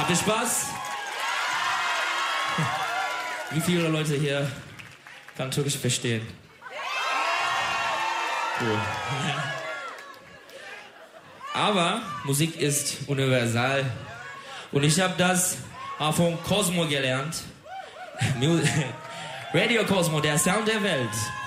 Habt ihr Spaß? Wie viele Leute hier kann Türkisch verstehen? Cool. Aber Musik ist universal. Und ich habe das von Cosmo gelernt. Radio Cosmo, der Sound der Welt.